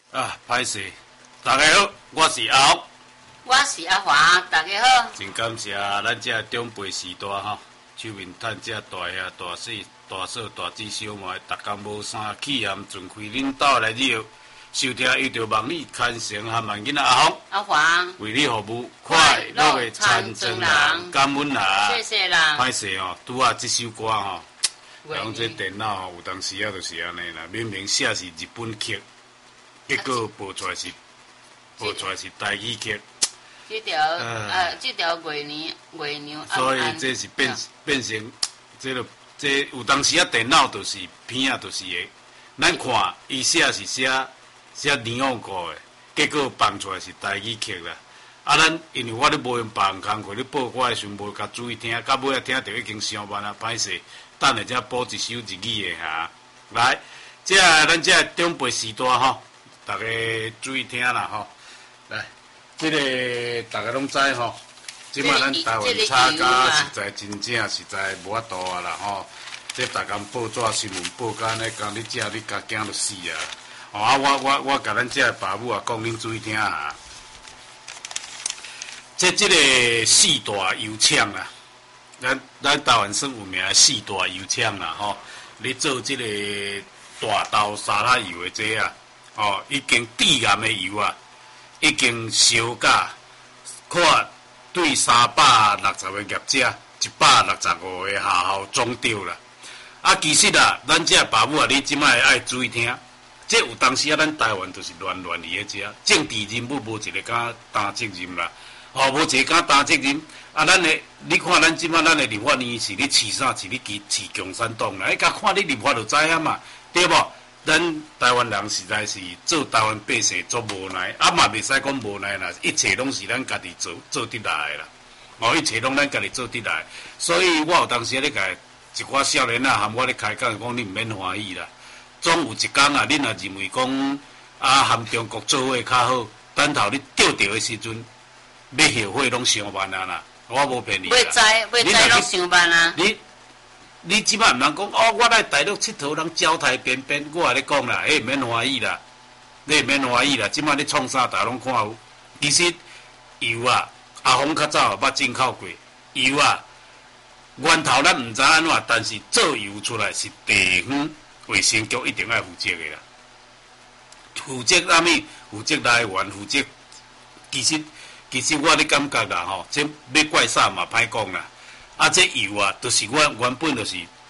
歹势，大家好，我是阿福， 我是阿华，大家好。 真感谢咱这长辈时代吼，手面趁这大兄、大嫂、大嫂、大姊小妹，逐工无啥气涵，尽开恁兜来了。收听伊着望你牵绳和万囡仔阿福、 阿华， 为你服务，快乐的参政人，感恩啦， 谢谢啦。 歹势吼，拄啊，这首歌吼，用这电脑吼，有当时啊，就是安尼啦，明明写是日本曲。结果播出来是台语剧， 这条月娘， 所以这是变成这有当时啊电脑就是片啊就是个，咱看伊写是写年王国的，结果放出来是台语剧啦。啊，咱因为我咧无用别人工课咧报我的时候无甲注意听，到尾啊听着已经伤慢啊，歹势，等下才播一首日语的哈。来，咱这长辈时代吼。大家注意听啦吼，来，这个大家拢知吼，即摆咱台湾差价实在真正实在无法度啊啦吼，这逐工报纸新闻报甲安尼，讲你遮你家囝都死啊！哦啊，我甲咱遮爸母啊讲，恁注意听啊，这个四大油厂啊，咱台湾算有名的四大油厂啦吼，咧做这个大豆沙拉油的这啊。哦，已经致癌的油啊，已经烧价，看对360个业者，165个下校总掉啦。啊，其实啊，咱这爸母啊，你即摆爱注意听，这有当时啊，咱台湾就是乱伫咧遮，政治人物无一个敢担责任啦，哦，无一个敢担责任。啊，你看咱即摆咱的立法院是咧饲啥？是咧饲共产党啦，甲看你立法就知影嘛，对无？咱台湾人实在是做台湾百姓做无奈，啊嘛袂使讲无奈啦，一切拢是咱家己做得来啦，哦，一切拢咱家己做得来，所以我有当时咧甲一寡少年啊，含我咧开讲，讲你毋免欢喜啦，总有一天啊，恁也认为讲啊，含中国做伙较好，等头你钓着的时阵，要后悔拢伤慢啊啦，我无骗你啦， 要知拢伤慢啊。 你即摆毋通讲哦，我来大陆佚佗，人焦台边边，我也咧讲啦，毋免欢喜啦，你毋免欢喜啦，即摆你创啥，大家拢看有。其实油啊，阿峰较早捌进口过油啊，源头咱毋知安怎，但是做油出来是地方卫生局一定要负责的啦。负责啥物？负责来源，负责其实我咧感觉啦吼，这要怪啥嘛歹讲啦。啊，这油啊，就是我原本就是